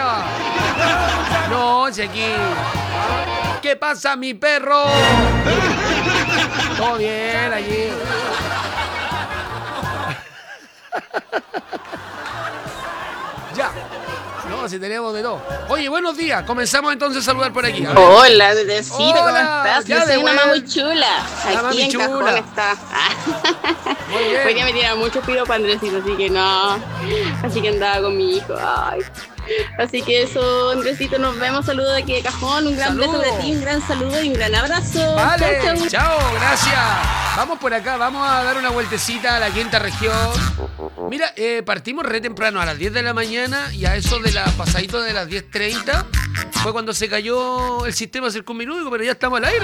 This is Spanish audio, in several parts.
pasa? No, si aquí. ¿Qué pasa, mi perro? Todo bien allí. Ya. No, si tenemos de todo. Oye, buenos días. Comenzamos entonces a saludar por aquí. Hola, bebecito, ¿cómo Hola, estás? ya Yo soy de una mamá vuelta. muy chula. La Aquí mami en chula. Cajón está. Muy bien. Hoy día me tiran mucho pido para Andresito, así que no. Así que andaba con mi hijo. Ay. Así que eso, Andresito, nos vemos. Saludos de aquí de Cajón. Un gran beso de ti, un gran saludo y un gran abrazo. Vale, Chau, chau. chao, gracias. Vamos por acá, vamos a dar una vueltecita a la quinta región. Mira, partimos re temprano, a las 10 de la mañana, y a eso de la pasadito de las 10:30 fue cuando se cayó el sistema circunminúdico, pero ya estamos al aire.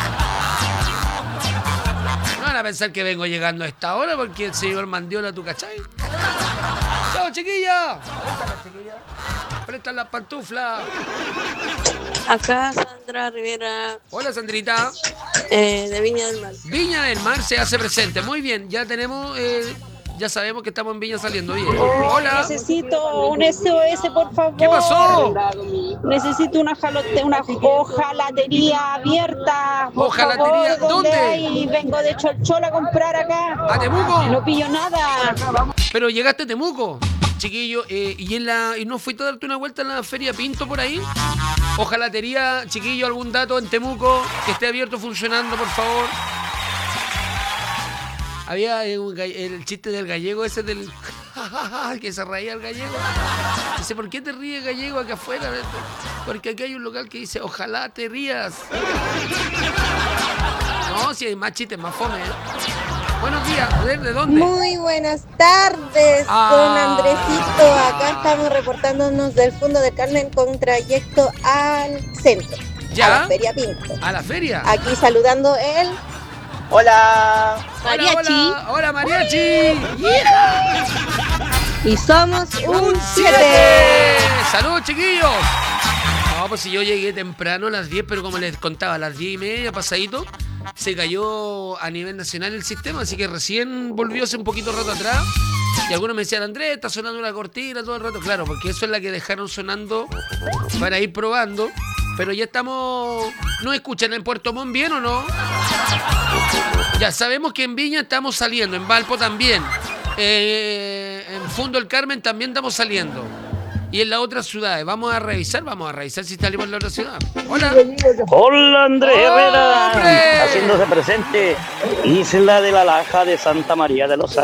No van a pensar que vengo llegando a esta hora porque el señor Mandiola, ¿tú cachai? ¡Chao, chiquilla! Prestan las pantuflas. Acá Sandra Rivera, Hola, Sandrita. de Viña del Mar. Viña del Mar se hace presente. Muy bien, ya tenemos, ya sabemos que estamos en Viña saliendo bien. Oh, Hola. necesito un SOS, por favor. ¿Qué pasó? Necesito una ojalatería abierta. Por ¿Ojalatería? favor, ¿Dónde? hay? Vengo de Cholchol a comprar acá. ¿A Temuco? No pillo nada. Pero llegaste a Temuco, chiquillo, y no fuiste a darte una vuelta en la Feria Pinto por ahí. Ojalatería, chiquillo, algún dato en Temuco que esté abierto, funcionando, por favor. Había el chiste del gallego ese del que se reía el gallego. Dice, ¿por qué te ríes, gallego, acá afuera? Porque aquí hay un local que dice, ojalá te rías. No, si hay más chistes, más fome, ¿eh? Buenos días, joder, ¿de dónde? Muy buenas tardes, don Andresito. Acá estamos reportándonos del Fondo de Carmen con trayecto al centro. ¿Ya? A la Feria Pinto. ¿A la feria? Aquí saludando él. Hola. Mariachi. Hola, hola, mariachi. ¡Hija! Y somos un 7. ¡Salud, chiquillos! No, pues si yo llegué temprano a las 10, pero como les contaba, a las 10:30 pasadito, se cayó a nivel nacional el sistema, así que recién volvió hace un poquito rato atrás. Y algunos me decían, Andrés, está sonando una cortina todo el rato. Claro, porque eso es la que dejaron sonando para ir probando. Pero ya estamos... ¿Nos escuchan en Puerto Montt bien o no? Ya sabemos que en Viña estamos saliendo, en Valpo también. En Fondo del Carmen también estamos saliendo. Y en las otras ciudades. Vamos a revisar si salimos en la otra ciudad. Hola. Hola, Andrés Herrera. ¡Hombre! Haciéndose presente. Isla de la Laja de Santa María de los